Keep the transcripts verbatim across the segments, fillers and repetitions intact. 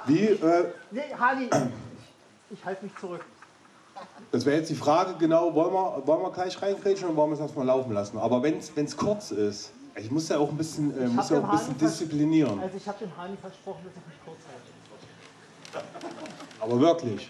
Wie? Äh, nee, Hardy, ich, ich halte mich zurück. Das wäre jetzt die Frage, genau, wollen wir, wollen wir gleich reingrätschen oder wollen wir es erstmal laufen lassen? Aber wenn es kurz ist, ich muss ja auch ein bisschen, äh, muss ja auch ein bisschen disziplinieren. Also ich habe dem Hani versprochen, dass ich mich kurz halte. Aber wirklich.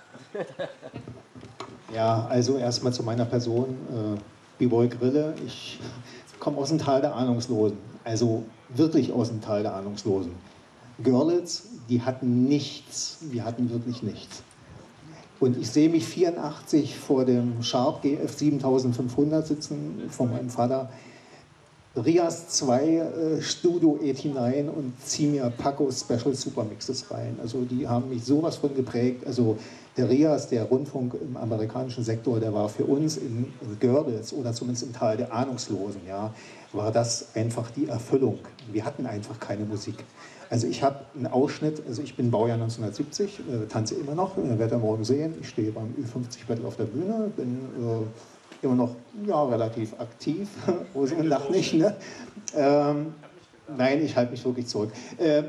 Ja, also erstmal zu meiner Person, äh, B-Boy Grille. Ich komme aus dem Tal der Ahnungslosen, also wirklich aus dem Tal der Ahnungslosen. Görlitz, die hatten nichts, wir hatten wirklich nichts. Und ich sehe mich vierundachtzig vor dem Sharp G F siebentausendfünfhundert sitzen, von meinem Vater. Rias zwei äh, Studio acht neun und ziehe mir Paco Special Supermixes rein. Also die haben mich sowas von geprägt. Also der Rias, der Rundfunk im amerikanischen Sektor, der war für uns in, in Görlitz oder zumindest im Tal der Ahnungslosen, ja, war das einfach die Erfüllung. Wir hatten einfach keine Musik. Also ich habe einen Ausschnitt, also ich bin Baujahr neunzehnhundertsiebzig, äh, tanze immer noch, äh, werdet ihr morgen sehen. Ich stehe beim Ü fünfzig Battle auf der Bühne, bin äh, immer noch ja, relativ aktiv, Hose und Lach nicht, ne? Ähm, nein, ich halte mich wirklich zurück. Äh,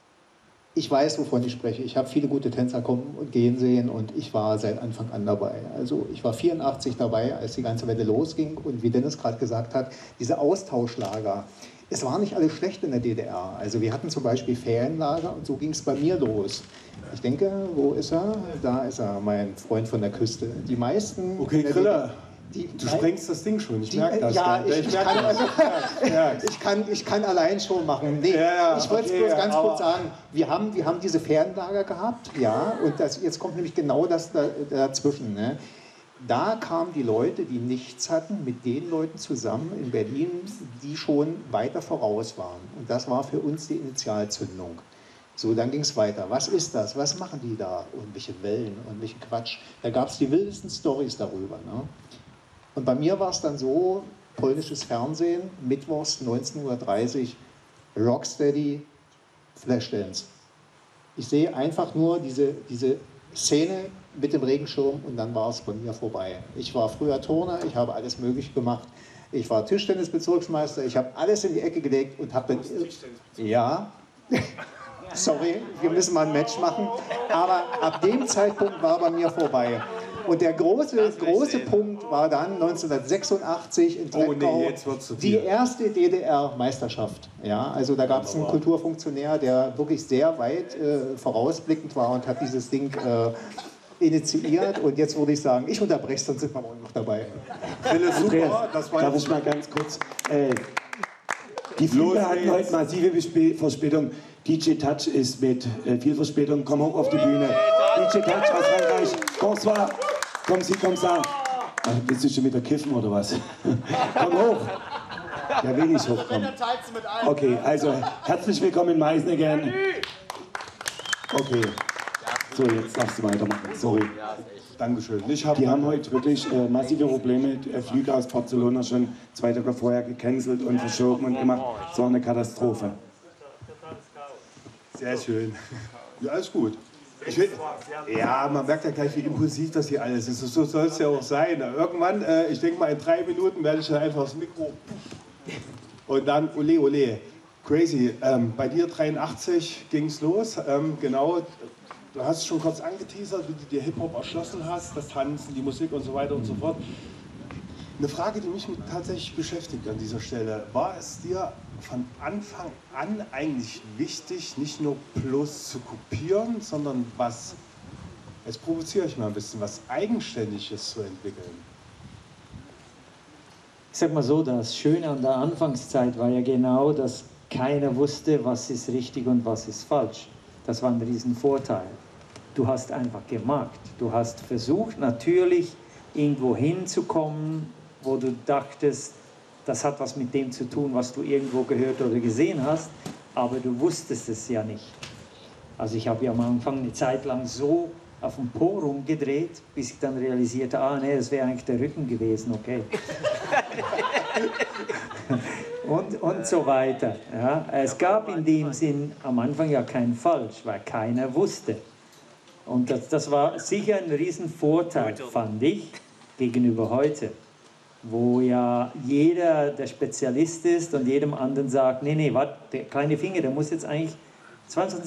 ich weiß, wovon ich spreche. Ich habe viele gute Tänzer kommen und gehen sehen und ich war seit Anfang an dabei. Also ich war vierundachtzig dabei, als die ganze Welle losging und wie Dennis gerade gesagt hat, diese Austauschlager. Es war nicht alles schlecht in der D D R. Also wir hatten zum Beispiel Ferienlager und so ging es bei mir los. Ich denke, wo ist er? Da ist er, mein Freund von der Küste. Die meisten... Okay, Griller. Die, du sprengst das Ding schon, ich merke das. Ja, ich, ich, ich, merk kann, das. also, ich, kann, ich kann allein schon machen. Nee, ja, ja, ich wollte es okay, bloß ganz aber kurz sagen, wir haben, wir haben diese Ferienlager gehabt, ja, und das, jetzt kommt nämlich genau das da, dazwischen. Ne? Da kamen die Leute, die nichts hatten, mit den Leuten zusammen in Berlin, die schon weiter voraus waren. Und das war für uns die Initialzündung. So, dann ging es weiter. Was ist das? Was machen die da? Und welche Wellen und welchen Quatsch. Da gab es die wildesten Storys darüber. Ne? Und bei mir war es dann so, polnisches Fernsehen, mittwochs neunzehn Uhr dreißig, Rocksteady, Flashdance. Ich sehe einfach nur diese, diese Szene mit dem Regenschirm und dann war es bei mir vorbei. Ich war früher Turner, ich habe alles Mögliche gemacht. Ich war Tischtennisbezirksmeister, ich habe alles in die Ecke gelegt und habe dann... Ja, sorry, wir müssen mal ein Match machen. Aber ab dem Zeitpunkt war bei mir vorbei. Und der große, große Punkt war dann neunzehnhundertsechsundachtzig in Treckau, oh, nee, die erste D D R-Meisterschaft. Ja, also da gab es einen Kulturfunktionär, der wirklich sehr weit äh, vorausblickend war und hat dieses Ding äh, initiiert. Und jetzt würde ich sagen, ich unterbreche, sonst sind wir morgen noch dabei. Philipp, super, das war darf ich mal ganz kurz... Äh, die Flieger hatten heute massive Besp- Verspätung. D J Touch ist mit äh, viel Verspätung. Komm hoch auf die Bühne. D J Touch aus Frankreich. Bonsoir. Komm Sie, komm sa. Ach, willst du schon wieder kiffen oder was? Komm hoch. Der will nicht hochkommen. Okay, also herzlich willkommen in Meißen. Okay. So, jetzt darfst du weitermachen. Sorry. Dankeschön. Ich hab Die haben heute wirklich äh, massive Probleme. Der Flüge aus Barcelona schon zwei Tage vorher gecancelt und verschoben und gemacht. Es war eine Katastrophe. Sehr schön. Ja, alles gut. Ich will, ja, man merkt ja gleich, wie impulsiv das hier alles ist. So soll es ja auch sein. Irgendwann, äh, ich denke mal, in drei Minuten werde ich dann einfach das Mikro und dann ole ole. Crazy. Ähm, bei dir dreiundachtzig ging es los. Ähm, genau. Du hast es schon kurz angeteasert, wie du dir Hip-Hop erschlossen hast, das Tanzen, die Musik und so weiter und so fort. Eine Frage, die mich tatsächlich beschäftigt an dieser Stelle. War es dir von Anfang an eigentlich wichtig, nicht nur bloß zu kopieren, sondern was, jetzt provoziere ich mal ein bisschen, was Eigenständiges zu entwickeln? Ich sag mal so, das Schöne an der Anfangszeit war ja genau, dass keiner wusste, was ist richtig und was ist falsch. Das war ein Riesenvorteil. Du hast einfach gemacht. Du hast versucht, natürlich irgendwo hinzukommen, wo du dachtest, das hat was mit dem zu tun, was du irgendwo gehört oder gesehen hast, aber du wusstest es ja nicht. Also ich habe ja am Anfang eine Zeit lang so auf dem Po rumgedreht, bis ich dann realisierte, ah nee, das wäre eigentlich der Rücken gewesen, okay. und, und so weiter. Ja. Es gab in dem Sinn am Anfang ja kein Falsch, weil keiner wusste. Und das, das war sicher ein Riesenvorteil, fand ich, gegenüber heute. Wo ja jeder der Spezialist ist und jedem anderen sagt, nee, nee, warte, der kleine Finger, der muss jetzt eigentlich zweiundzwanzig